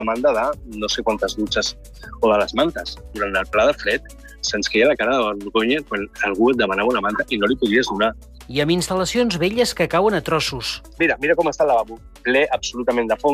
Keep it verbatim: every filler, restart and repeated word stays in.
demanda de no sé quantes dutxes o de les mantes. Durant el pla de fred se'ns queia la cara de vergonya quan algú et demanava una manta i no li podies donar. I amb instal·lacions velles que cauen a trossos. Mira, mira com està el lavabo, ple absolutament de fong.